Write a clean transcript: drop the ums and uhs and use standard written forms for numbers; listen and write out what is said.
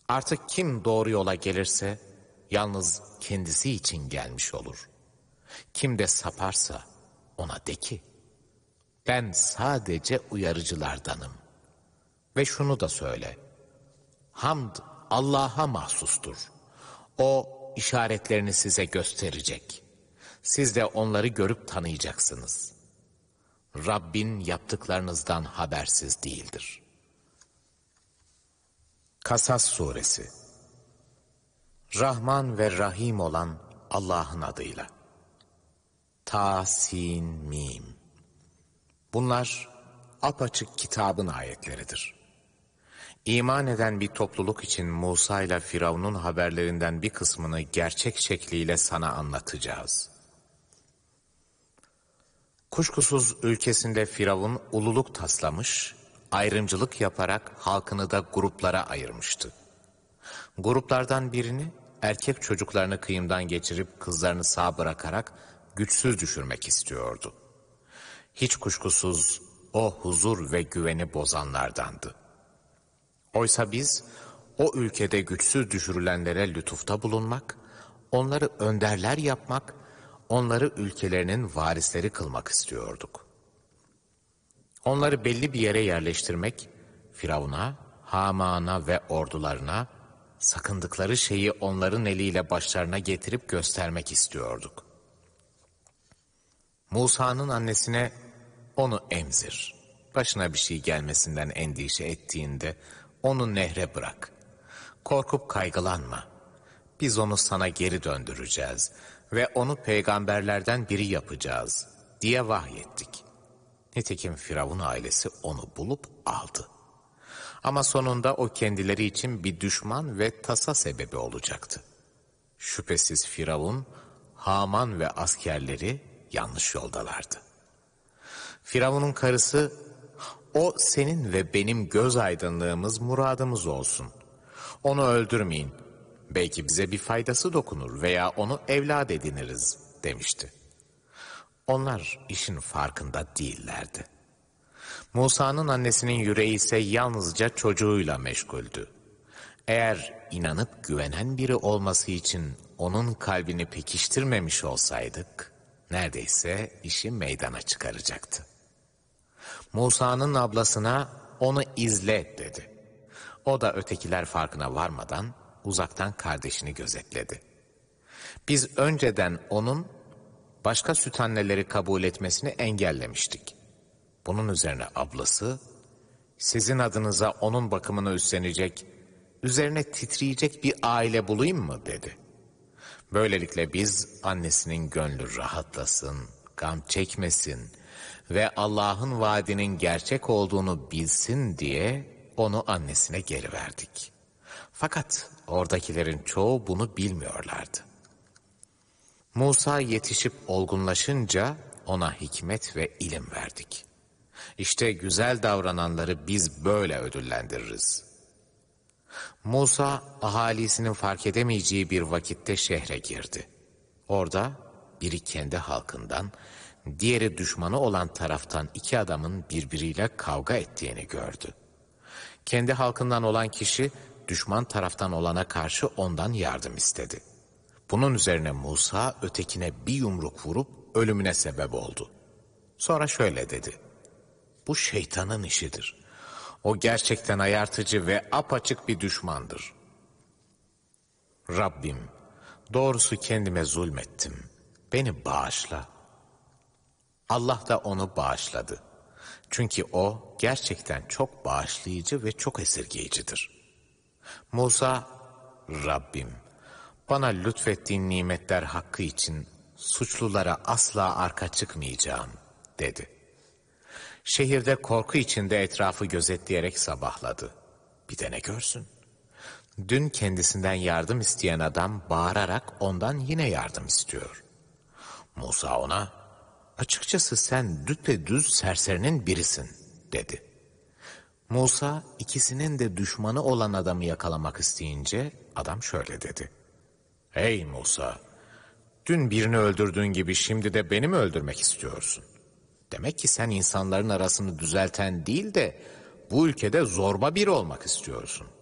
Artık kim doğru yola gelirse yalnız kendisi için gelmiş olur. Kim de saparsa ona de ki, ben sadece uyarıcılardanım. Ve şunu da söyle, hamd Allah'a mahsustur. O işaretlerini size gösterecek. Siz de onları görüp tanıyacaksınız. Rabbin yaptıklarınızdan habersiz değildir. Kasas Suresi. Rahman ve Rahim olan Allah'ın adıyla. Ta, sin, mim. Bunlar apaçık kitabın ayetleridir. İman eden bir topluluk için Musa ile Firavun'un haberlerinden bir kısmını gerçek şekliyle sana anlatacağız. Kuşkusuz ülkesinde Firavun ululuk taslamış, ayrımcılık yaparak halkını da gruplara ayırmıştı. Gruplardan birini erkek çocuklarını kıyımdan geçirip kızlarını sağ bırakarak güçsüz düşürmek istiyordu. Hiç kuşkusuz o huzur ve güveni bozanlardandı. Oysa biz o ülkede güçsüz düşürülenlere lütufta bulunmak, onları önderler yapmak, onları ülkelerinin varisleri kılmak istiyorduk. Onları belli bir yere yerleştirmek, Firavun'a, Haman'a ve ordularına sakındıkları şeyi onların eliyle başlarına getirip göstermek istiyorduk. Musa'nın annesine onu emzir, başına bir şey gelmesinden endişe ettiğinde onu nehre bırak. Korkup kaygılanma. Biz onu sana geri döndüreceğiz ve onu peygamberlerden biri yapacağız diye vahyettik. Nitekim Firavun ailesi onu bulup aldı. Ama sonunda o kendileri için bir düşman ve tasa sebebi olacaktı. Şüphesiz Firavun, Haman ve askerleri yanlış yoldalardı. Firavun'un karısı, o senin ve benim göz aydınlığımız, muradımız olsun. Onu öldürmeyin. Belki bize bir faydası dokunur veya onu evlat ediniriz demişti. Onlar işin farkında değillerdi. Musa'nın annesinin yüreği ise yalnızca çocuğuyla meşguldü. Eğer inanıp güvenen biri olması için onun kalbini pekiştirmemiş olsaydık, neredeyse işi meydana çıkaracaktı. Musa'nın ablasına onu izle dedi. O da ötekiler farkına varmadan uzaktan kardeşini gözetledi. Biz önceden onun başka süt anneleri kabul etmesini engellemiştik. Bunun üzerine ablası, sizin adınıza onun bakımını üstlenecek, üzerine titreyecek bir aile bulayım mı dedi. Böylelikle biz annesinin gönlü rahatlasın, gam çekmesin ve Allah'ın vaadinin gerçek olduğunu bilsin diye onu annesine geri verdik. Fakat oradakilerin çoğu bunu bilmiyorlardı. Musa yetişip olgunlaşınca ona hikmet ve ilim verdik. İşte güzel davrananları biz böyle ödüllendiririz. Musa ahalisinin fark edemeyeceği bir vakitte şehre girdi. Orada biri kendi halkından, diğeri düşmanı olan taraftan iki adamın birbiriyle kavga ettiğini gördü. Kendi halkından olan kişi düşman taraftan olana karşı ondan yardım istedi. Bunun üzerine Musa ötekine bir yumruk vurup ölümüne sebep oldu. Sonra şöyle dedi: bu şeytanın işidir. O gerçekten ayartıcı ve apaçık bir düşmandır. Rabbim, doğrusu kendime zulmettim. Beni bağışla. Allah da onu bağışladı. Çünkü o gerçekten çok bağışlayıcı ve çok esirgeyicidir. Musa, Rabbim, bana lütfettiğin nimetler hakkı için suçlulara asla arka çıkmayacağım dedi. Şehirde korku içinde etrafı gözetleyerek sabahladı. Bir de ne görsün? Dün kendisinden yardım isteyen adam bağırarak ondan yine yardım istiyor. Musa ona, açıkçası sen düpedüz serserinin birisin dedi. Musa ikisinin de düşmanı olan adamı yakalamak isteyince adam şöyle dedi: Ey Musa, dün birini öldürdüğün gibi şimdi de beni mi öldürmek istiyorsun? Demek ki sen insanların arasını düzelten değil de bu ülkede zorba biri olmak istiyorsun.